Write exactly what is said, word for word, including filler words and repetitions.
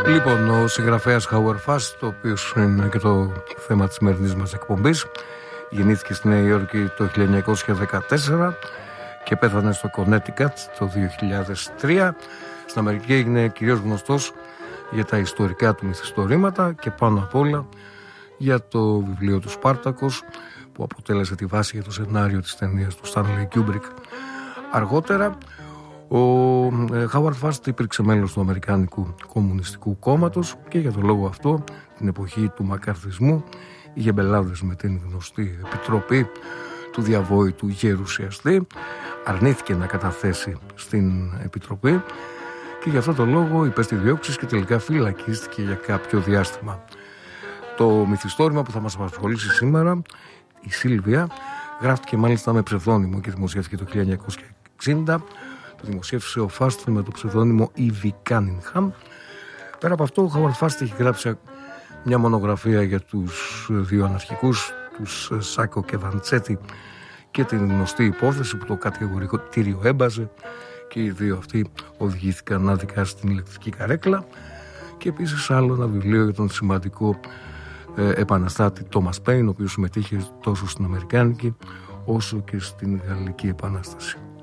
Λοιπόν, ο συγγραφέας Howard Fast, το οποίο είναι και το θέμα της σημερινής μας εκπομπής, γεννήθηκε στη Νέα Υόρκη το χίλια εννιακόσια δεκατέσσερα και πέθανε στο Connecticut το δύο χιλιάδες τρία. Στην Αμερική έγινε κυρίως γνωστός για τα ιστορικά του μυθιστορήματα και πάνω απ' όλα για το βιβλίο του Σπάρτακος, που αποτέλεσε τη βάση για το σενάριο της ταινίας του Stanley Kubrick. Αργότερα ο Howard Fast υπήρξε μέλος του Αμερικάνικου Κομμουνιστικού Κόμματος και για τον λόγο αυτό την εποχή του μακαρθισμού είχε μπελάδες με την γνωστή επιτροπή του διαβόητου γερουσιαστή. Αρνήθηκε να καταθέσει στην επιτροπή και γι' αυτό το λόγο υπέστη διώξεις και τελικά φυλακίστηκε για κάποιο διάστημα. Το μυθιστόρημα που θα μας απασχολήσει σήμερα, η Σίλβια, γράφτηκε μάλιστα με ψευδόνυμο και δημοσιεύτηκε το χίλια εννιακόσια εξήντα. Το δημοσίευσε ο Fast με το ψευδόνυμο Ivy Cunningham. Πέρα από αυτό, ο Howard Fast έχει γράψει μια μονογραφία για τους δύο αναρχικούς, τους Σάκο και Βαντσέτη, και την γνωστή υπόθεση που το κατηγορητήριο έμπαζε και οι δύο αυτοί οδηγήθηκαν άδικα στην ηλεκτρική καρέκλα, και επίσης άλλο ένα βιβλίο για τον σημαντικό ε, επαναστάτη Thomas Paine, ο οποίος συμμετείχε τόσο στην Αμερικάνικη όσο και στην Γαλλική Επανάσταση.